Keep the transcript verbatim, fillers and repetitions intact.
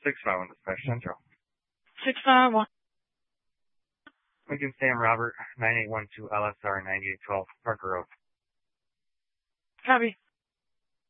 six five one Dispatch Central. six five one. Lincoln Sam Robert, nine eight one two L S R ninety-eight twelve Parker Road. Copy.